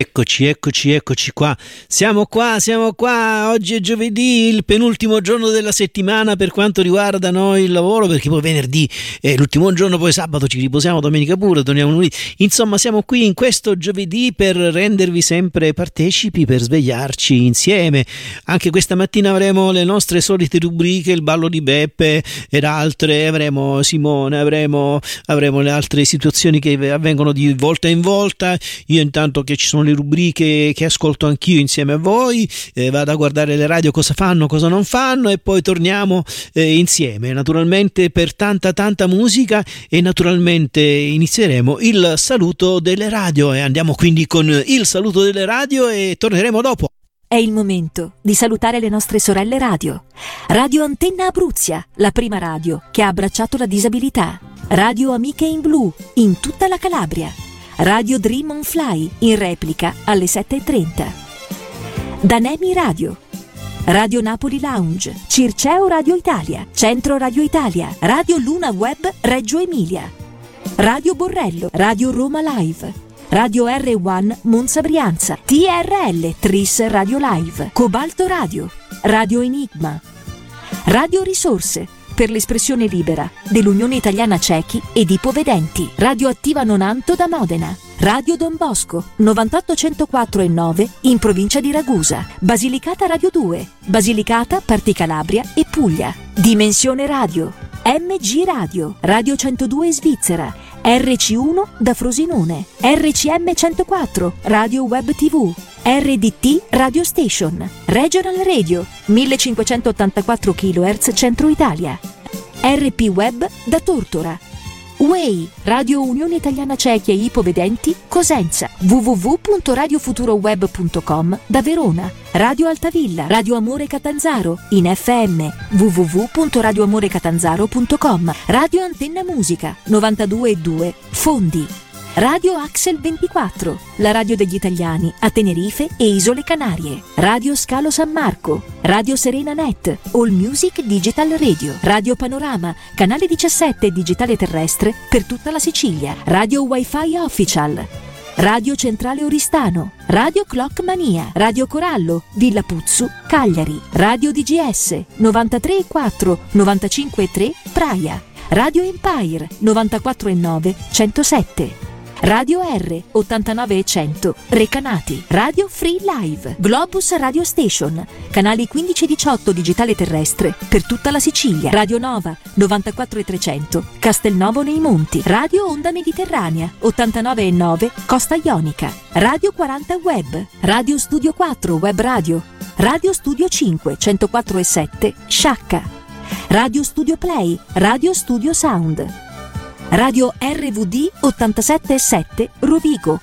Eccoci qua. Siamo qua. Oggi è giovedì, il penultimo giorno della settimana per quanto riguarda noi il lavoro, perché poi venerdì è l'ultimo giorno, poi sabato ci riposiamo, domenica pure, torniamo lunedì. Insomma, siamo qui in questo giovedì per rendervi sempre partecipi, per svegliarci insieme. Anche questa mattina avremo le nostre solite rubriche, il ballo di Beppe ed altre, avremo Simone, avremo le altre situazioni che avvengono di volta in volta. Io intanto che ci sono le rubriche che ascolto anch'io insieme a voi, vado a guardare le radio cosa fanno, cosa non fanno, e poi torniamo insieme naturalmente per tanta musica, e naturalmente inizieremo il saluto delle radio, e andiamo quindi con il saluto delle radio e torneremo dopo. È il momento di salutare le nostre sorelle radio. Radio Antenna Abruzia, la prima radio che ha abbracciato la disabilità. Radio Amiche in Blu, in tutta la Calabria. Radio Dream on Fly, in replica alle 7:30. Danemi Radio. Radio Napoli Lounge, Circeo Radio Italia, Centro Radio Italia, Radio Luna Web Reggio Emilia. Radio Borrello, Radio Roma Live. Radio R1 Monza Brianza, TRL Tris Radio Live, Cobalto Radio, Radio Enigma. Radio Risorse, per l'espressione libera dell'Unione Italiana Ciechi ed Ipovedenti. Radio Attiva Nonanto da Modena. Radio Don Bosco 98.104 e 9 in provincia di Ragusa. Basilicata Radio 2, Basilicata, Parti Calabria e Puglia. Dimensione Radio, MG Radio, Radio 102 Svizzera, RC1 da Frosinone, RCM 104, Radio Web TV, RDT Radio Station, Regional Radio 1584 kHz Centro Italia, RP Web da Tortora, Way, Radio Unione Italiana Ciechi e Ipovedenti Cosenza, www.radiofuturoweb.com da Verona, Radio Altavilla, Radio Amore Catanzaro in FM, www.radioamorecatanzaro.com, Radio Antenna Musica 92.2 Fondi, Radio Axel 24, la radio degli italiani a Tenerife e Isole Canarie, Radio Scalo San Marco, Radio Serena Net, All Music Digital Radio, Radio Panorama, canale 17 digitale terrestre per tutta la Sicilia, Radio Wi-Fi Official, Radio Centrale Oristano, Radio Clock Mania, Radio Corallo, Villa Puzzu, Cagliari, Radio DGS 93.4, 95.3 Praia, Radio Empire 94.9, 107. Radio R 89 e 100 Recanati, Radio Free Live, Globus Radio Station, canali 15 e 18 digitale terrestre per tutta la Sicilia, Radio Nova 94 e 300 Castelnuovo nei Monti, Radio Onda Mediterranea 89 e 9 Costa Ionica, Radio 40 Web, Radio Studio 4 Web Radio, Radio Studio 5 104 e 7 Sciacca, Radio Studio Play, Radio Studio Sound, Radio RVD 87.7 Rovigo,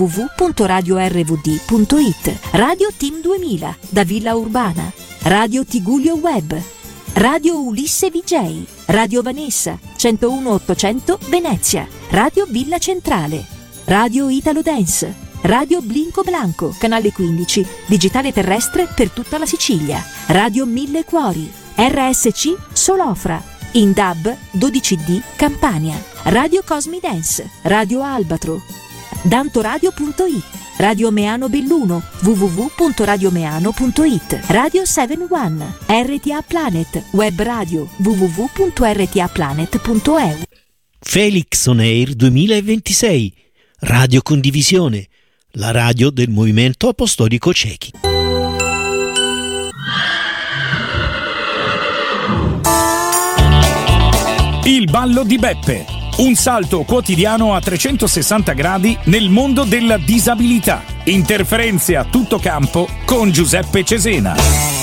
www.radiorvd.it, Radio Team 2000 da Villa Urbana, Radio Tigullio Web, Radio Ulisse VJ, Radio Vanessa 101.800 Venezia, Radio Villa Centrale, Radio Italo Dance, Radio Blinco Blanco, canale 15, digitale terrestre per tutta la Sicilia, Radio Mille Cuori, RSC Solofra, in DAB 12D Campania, Radio Cosmi Dance, Radio Albatro, dantoradio.it, Radio Meano Belluno, www.radiomeano.it, Radio 71, RTA Planet, web radio, www.rtaplanet.eu. Felix On Air 2026, Radio Condivisione, la radio del Movimento Apostolico Ciechi. Il ballo di Beppe, un salto quotidiano a 360 gradi nel mondo della disabilità. Interferenze a tutto campo con Giuseppe Cesena.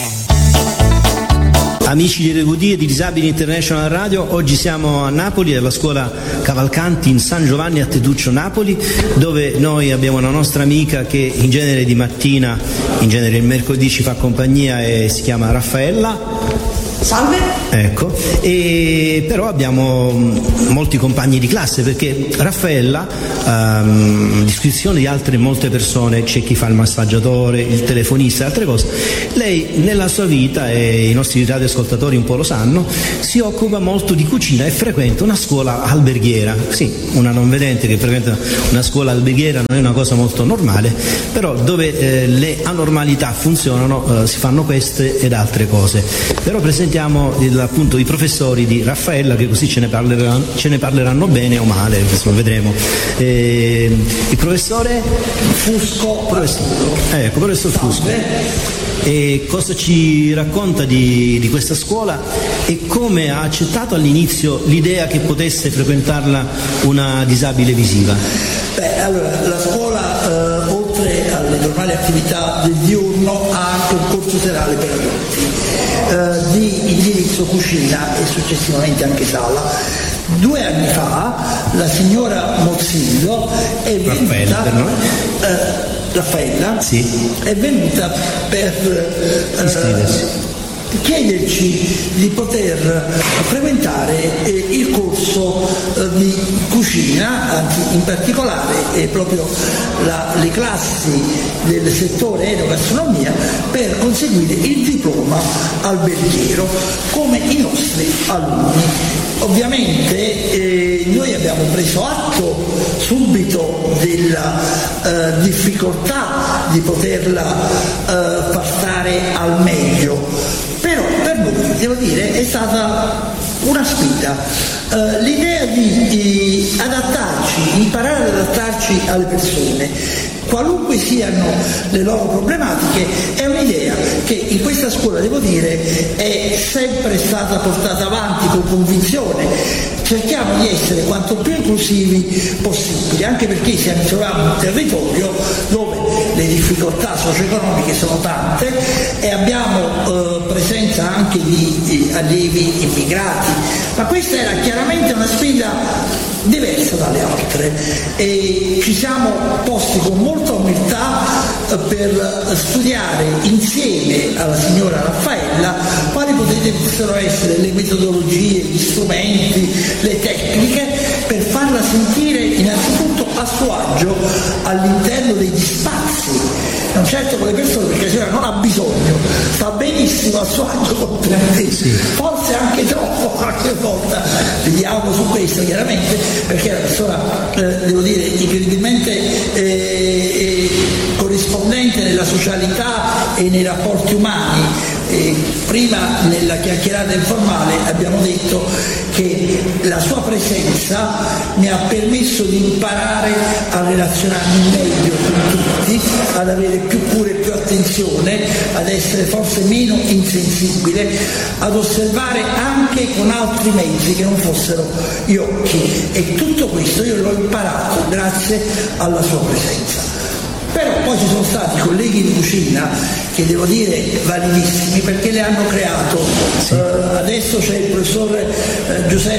Amici di RVD e di Disabili International Radio, oggi siamo a Napoli, alla scuola Cavalcanti in San Giovanni a Teduccio, Napoli, dove noi abbiamo una nostra amica che in genere di mattina, in genere il mercoledì ci fa compagnia e si chiama Raffaella. Salve. Ecco, e però abbiamo molti compagni di classe, perché Raffaella, l'iscrizione di altre molte persone, c'è chi fa il massaggiatore, il telefonista e altre cose, lei nella sua vita, e i nostri radioascoltatori un po' lo sanno, si occupa molto di cucina e frequenta una scuola alberghiera. Sì, una non vedente che frequenta una scuola alberghiera non è una cosa molto normale, però dove le anormalità funzionano si fanno queste ed altre cose. Però presentiamo appunto i professori di Raffaella, che così ce ne parleranno bene o male, insomma, vedremo. Il professore Fusco. Professor Fusco. E cosa ci racconta di questa scuola e come ha accettato all'inizio l'idea che potesse frequentarla una disabile visiva? Allora, la scuola oltre alle normali attività del diurno ha anche un corso serale per adulti di indirizzo cucina e successivamente anche sala. 2 anni fa la signora Mozzillo è venuta Raffaella sì. È venuta per chiederci di poter frequentare il corso di cucina, anzi in particolare proprio le classi del settore enogastronomia, per conseguire il diploma alberghiero come i nostri alunni. Ovviamente noi abbiamo preso atto subito della difficoltà di poterla far stare al meglio, però per noi, devo dire, è stata una sfida. L'idea di adattarci, imparare ad adattarci alle persone, qualunque siano le loro problematiche, è un'idea che in questa scuola, devo dire, è sempre stata portata avanti con convinzione. Cerchiamo di essere quanto più inclusivi possibile, anche perché siamo troviamo in un territorio dove le difficoltà socio-economiche sono tante e abbiamo presenza anche di allievi immigrati, ma questa era chiaramente una sfida diversa dalle altre e ci siamo posti con molta umiltà per studiare insieme alla signora Raffaella quali potessero essere le metodologie, gli strumenti, le tecniche per farla sentire innanzitutto a suo agio all'interno degli spazi, non certo con le persone, perché la signora non ha bisogno, sta benissimo a suo agio con tutti, forse anche troppo qualche volta, vediamo su questo chiaramente, perché è una persona, devo dire, incredibilmente corrispondente nella socialità e nei rapporti umani. Prima nella chiacchierata informale abbiamo detto che la sua presenza mi ha permesso di imparare a relazionarmi meglio con tutti, ad avere più cura e più attenzione, ad essere forse meno insensibile, ad osservare anche con altri mezzi che non fossero gli occhi, e tutto questo io l'ho imparato grazie alla sua presenza. Però poi ci sono stati colleghi di cucina che devo dire validissimi, perché le hanno creato. Adesso c'è il professor Giuseppe